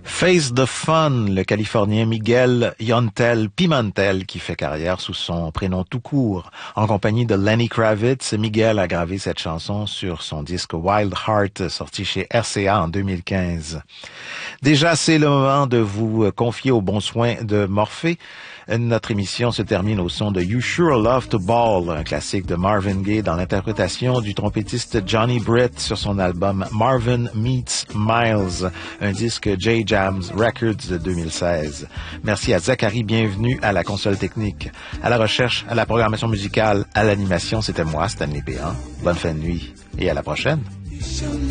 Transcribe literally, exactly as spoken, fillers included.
Face the Fun, le Californien Miguel Yontel Pimentel, qui fait carrière sous son prénom tout court. En compagnie de Lenny Kravitz, Miguel a gravé cette chanson sur son disque Wild Heart, sorti chez R C A en deux mille quinze. Déjà, c'est le moment de vous confier aux bons soins de Morphée. Notre émission se termine au son de You Sure Love to Ball, un classique de Marvin Gaye dans l'interprétation du trompettiste Johnny Britt sur son album Marvin Meets Miles, un disque J Jams Records de deux mille seize. Merci à Zachary, bienvenue à la console technique. À la recherche, à la programmation musicale, à l'animation, c'était moi, Stanley Béant. Bonne fin de nuit et à la prochaine.